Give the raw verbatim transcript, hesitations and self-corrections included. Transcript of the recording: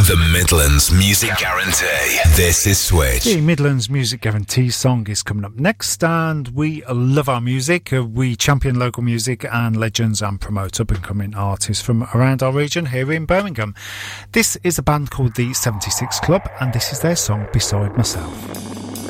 The Midlands Music Guarantee. This is Switch. The Midlands Music Guarantee song is coming up next, and we love our music. We champion local music and legends and promote up-and-coming artists from around our region here in Birmingham. This is a band called the seventy-six Club, and this is their song Beside Myself.